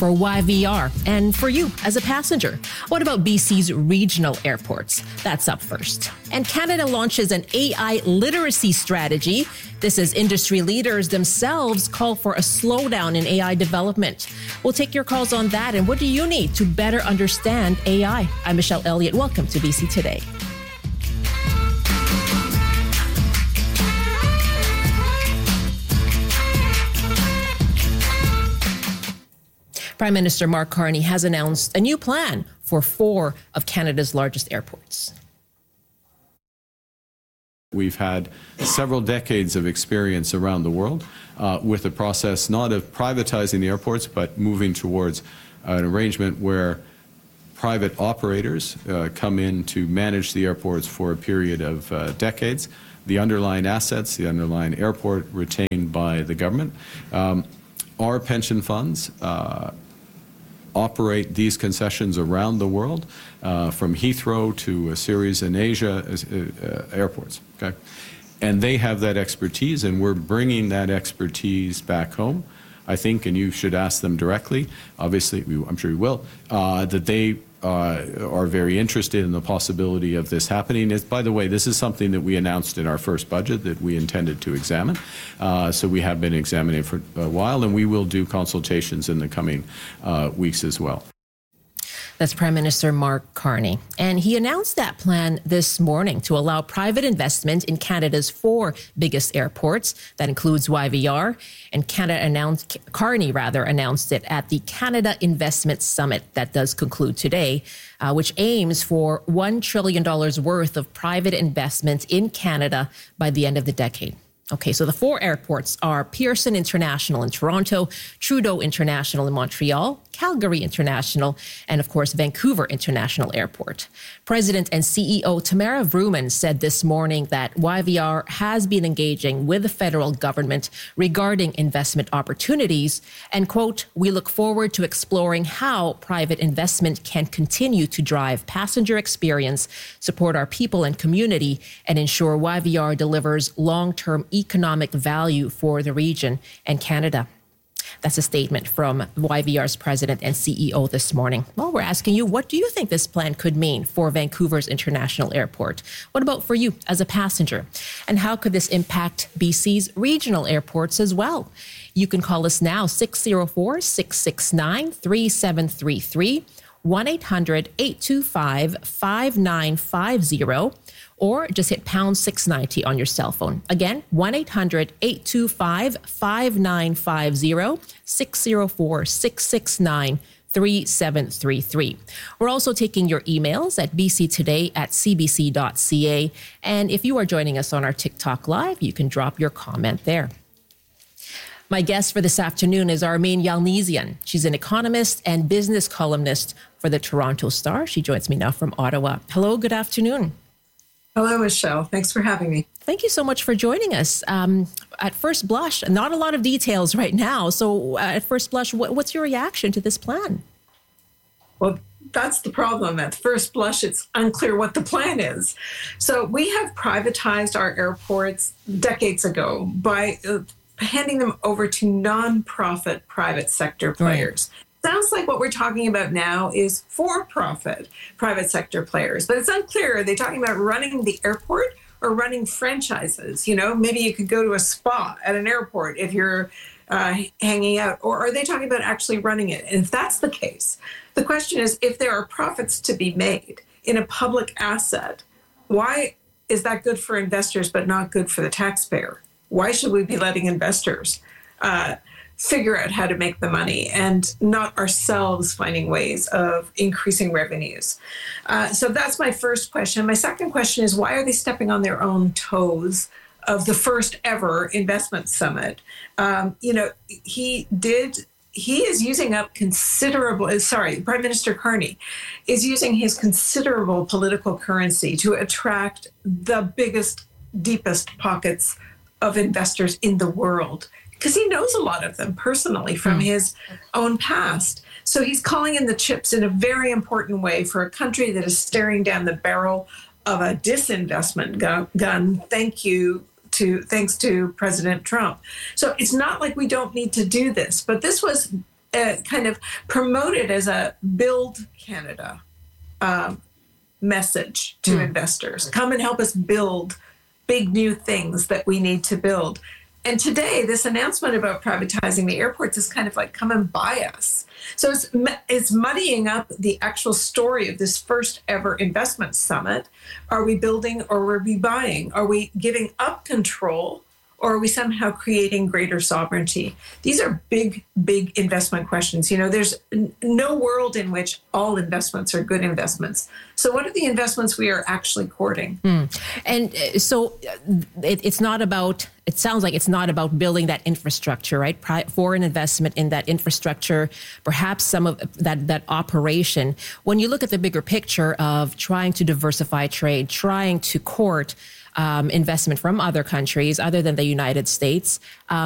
for YVR and for you as a passenger? What about BC's regional airports? That's up first. And Canada launches an AI literacy strategy. This as industry leaders themselves call for a slowdown in AI development. We'll take your calls on that and what do you need to better understand AI? I'm Michelle Elliott. Welcome to BC Today. Prime Minister Mark Carney has announced a new plan for 4 of Canada's largest airports. We've had several decades of experience around the world with the process not of privatizing the airports, but moving towards an arrangement where private operators come in to manage the airports for a period of decades. The underlying assets, the underlying airport retained by the government. Our pension funds operate these concessions around the world, from Heathrow to a series in Asia airports. Okay, and they have that expertise, and we're bringing that expertise back home. I think, and you should ask them directly. Obviously, I'm sure you will. That they are very interested in the possibility of this happening. By the way, this is something that we announced in our first budget that we intended to examine. So we have been examining for a while, and we will do consultations in the coming weeks as well. That's Prime Minister Mark Carney. And he announced that plan this morning to allow private investment in Canada's 4 biggest airports. That includes YVR. And Carney announced it at the Canada Investment Summit that does conclude today, which aims for $1 trillion worth of private investment in Canada by the end of the decade. Okay, so the 4 airports are Pearson International in Toronto, Trudeau International in Montreal, Calgary International, and of course, Vancouver International Airport. President and CEO Tamara Vrooman said this morning that YVR has been engaging with the federal government regarding investment opportunities and, quote, we look forward to exploring how private investment can continue to drive passenger experience, support our people and community, and ensure YVR delivers long-term economic value for the region and Canada. That's a statement from YVR's president and CEO this morning. Well, we're asking you, what do you think this plan could mean for Vancouver's International Airport? What about for you as a passenger? And how could this impact BC's regional airports as well? You can call us now, 604-669-3733, 1-800-825-5950. Or just hit pound 690 on your cell phone. Again, 1-800-825-5950, 604-669-3733. We're also taking your emails at bctoday@cbc.ca. And if you are joining us on our TikTok Live, you can drop your comment there. My guest for this afternoon is Armine Yalnizyan. She's an economist and business columnist for the Toronto Star. She joins me now from Ottawa. Hello, good afternoon. Hello, Michelle. Thanks for having me. Thank you so much for joining us. At first blush, not a lot of details right now. So at first blush, what's your reaction to this plan? Well, that's the problem. At first blush, it's unclear what the plan is. So we have privatized our airports decades ago by handing them over to nonprofit private sector players. Right. Sounds like what we're talking about now is for-profit private sector players, but it's unclear. Are they talking about running the airport or running franchises? You know, maybe you could go to a spa at an airport if you're hanging out, or are they talking about actually running it? And if that's the case, the question is, if there are profits to be made in a public asset, why is that good for investors but not good for the taxpayer? Why should we be letting investors figure out how to make the money and not ourselves finding ways of increasing revenues? So that's my first question. My second question is, why are they stepping on their own toes of the first ever investment summit? He is using up Prime Minister Carney is using his considerable political currency to attract the biggest, deepest pockets of investors in the world, because he knows a lot of them personally from his own past. So he's calling in the chips in a very important way for a country that is staring down the barrel of a disinvestment gun. Thanks to President Trump. So it's not like we don't need to do this, but this was kind of promoted as a build Canada message to investors. Come and help us build big new things that we need to build. And today, this announcement about privatizing the airports is kind of like, come and buy us. So it's muddying up the actual story of this first ever investment summit. Are we building or are we buying? Are we giving up control or are we somehow creating greater sovereignty? These are big, big investment questions. You know, there's no world in which all investments are good investments. So what are the investments we are actually courting? And so it's not about, it sounds like it's not about building that infrastructure, right? Foreign investment in that infrastructure, perhaps some of that operation. When you look at the bigger picture of trying to diversify trade, trying to court investment from other countries other than the United States,